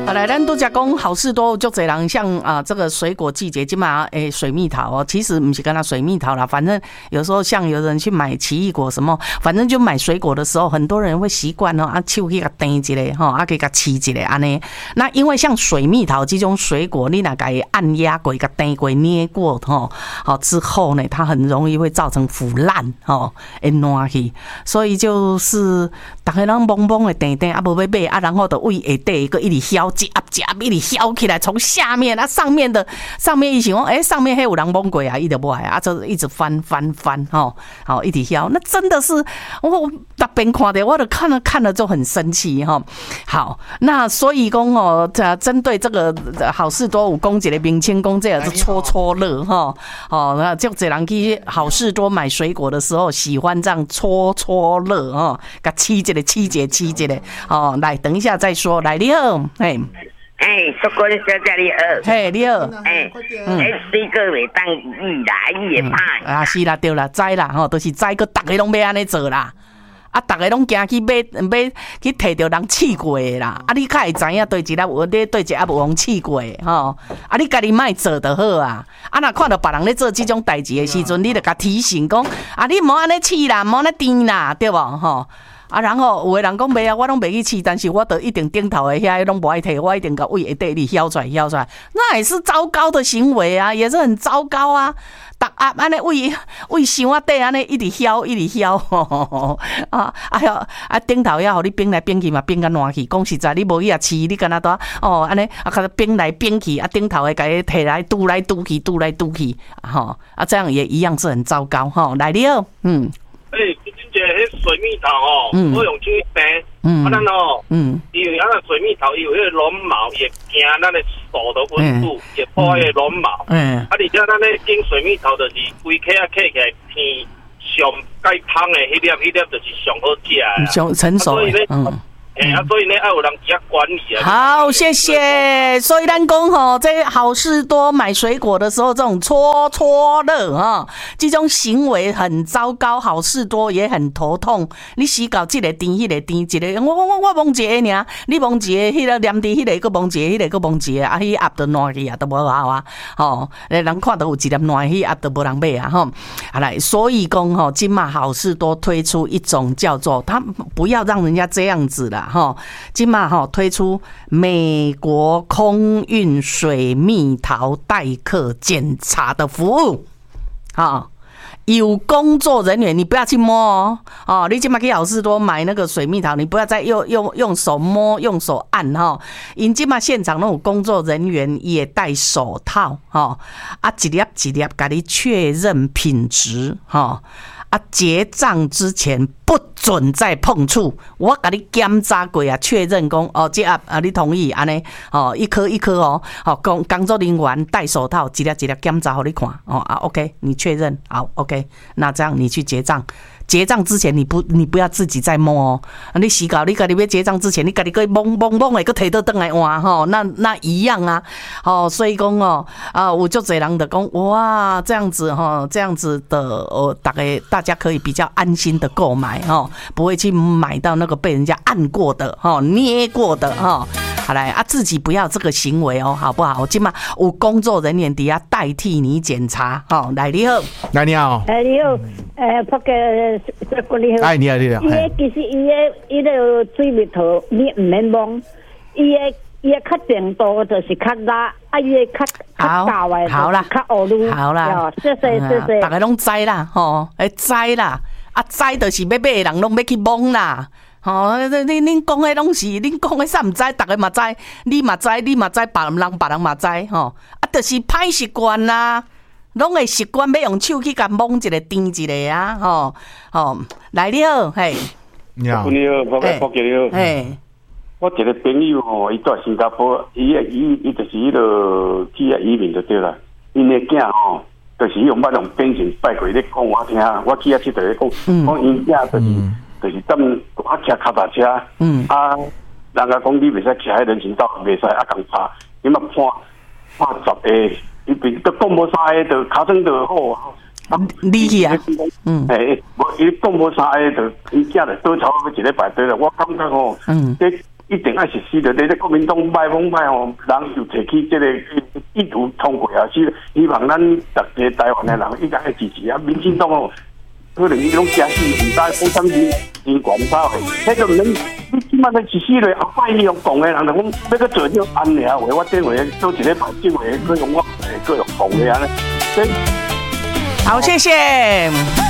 来，咱都讲讲好事多，就这人像这个水果季节，今嘛水蜜桃哦，其实不是跟它水蜜桃啦，反正有时候像有人去买奇异果什么，反正就买水果的时候，很多人会习惯哦，手去给它蹬一下哈，给它切一下安尼。那因为像水蜜桃这种水果，你那个按压过、给它蹬过、捏过哈，好之后呢，它很容易会造成腐烂哦，会烂去，所以就是大家人懵懵的蹬蹬，啊，无要买啊，然后就为下底个一直削。夹一直削起来，从下面上面一想说，上面还有人摸过啊，一直不来啊，就一直翻哦，好一直削，那真的是我那边看的，我都看了就很生气哈。好，那所以讲哦，针对这个好事多有讲一个名称，讲这个是戳乐哈，哦，那就这人去好事多买水果的时候，喜欢这样戳乐哦，给切一个，哦，来，等一下再说，来你好， 不过你小姐你好， 嘿你好， 水果袂当伊啦，伊会歹啊是啦对啦，知啦吼，都是知个，大家拢要安尼做啦。啊，大家拢惊去买去摕到人试过的啦。啊，你较会知影对一粒有咧，对一粒无人试过的吼。啊，你家己莫做就好啊。啊，若看到别人咧做这种代志的时阵，你就甲提醒讲，啊，你莫安尼试啦，莫安尼甜啦，对无吼？啊，然后有的人讲袂啊，我拢袂去试，但是我都一定顶头的遐拢无爱摕，我一定甲胃下底里挑出来，那也是糟糕的行为啊，也是很糟糕啊。安尼胃箱啊底安尼一直挑啊，顶头要互你冰来冰去嘛，冰甲烂去。讲实在，你无去试，你敢若多安尼啊，甲冰来冰去啊，顶头的甲伊摕来拄来拄去，吼啊，这样也一样是很糟糕吼。来了， 迄水蜜桃哦，我用手去冰，咱哦，因为水蜜桃有迄个软毛，也惊咱的手的温度，也破坏软毛。而且咱咧经水蜜桃就是规颗啊刻起来片上介香的迄粒就是上好食的， 上成熟的。 所以呢，要有人去管理啊。 好，谢谢。所以咱讲吼，在好事多买水果的时候，这种戳乐哈，这种行为很糟糕。好事多也很头痛。你死搞这个甜，迄个甜，一个我摸一个尔，你摸一个，迄个黏甜，迄个个摸一个，迄个个摸一个，啊，迄压都烂去啊，都无好啊。吼，人看到有一粒烂，迄压都无人买啊。吼，好来，所以讲吼，今嘛好事多推出一种叫做，他不要让人家这样子啦。今嘛推出美国空运水蜜桃代客检查的服务，有工作人员，你不要去摸哦。你今嘛去好事多买那个水蜜桃，你不要再用手摸、用手按哈。因今嘛现场那种工作人员也戴手套一粒一粒给你确认品质结账之前不准再碰触，我给你检查过啊，确认讲这你同意安尼一颗一颗工作人员戴手套，一粒一粒检查给你看OK， 你确认好 OK， 那这样你去结账。结账之前你不要自己再摸你洗稿你自己要结账之前你自己摸的个摕倒转来换那一样啊所以讲有很多人就讲哇这样子的大家可以比较安心的购买不会去买到那个被人家按过的捏过的好来自己不要这个行为好不好？今嘛有工作人员底下代替你检查来你好， 来你好， 你好，福建你好， 你好， 其实伊个水蜜桃你唔免摸，伊个较程度就是较辣，伊个较高的， 好啦， 较乌噜， 好啦， 谢谢， 大家拢知啦，知啦，知就是要买的人拢要去摸啦。恁讲的拢是，恁讲的啥唔知，大家嘛知，你嘛知，别人嘛知，就是歹习惯啦，拢会习惯要用手去甲摸一个甜一个啊，来你好，嘿， 你好，福建你好， 嘿， 我一个朋友伊在新加坡，伊就是迄个企业移民就对啦，因的囝就是用捌用变成拜过咧讲我听，我去佚佗咧讲因囝就是踮我骑脚踏车，人家讲你袂使骑喺人行道，袂使共拍，你嘛判10个，伊都讲无啥个，就考生就好。 你去啊？ 无伊讲无啥个，就伊囝就倒头要一个排队了。我感觉一定要实施的。你国民党歹吼，人就提起这个意图通过啊，希望咱逐个台湾的人应该要支持啊。民进党哦，可能伊拢假死，唔知讲啥物人管他的，迄个免你即摆咧实施咧，后摆你用讲的人就讲要去做这安尼啊，话我顶回做一个保证话，去用我个用讲的安尼。 好，谢谢。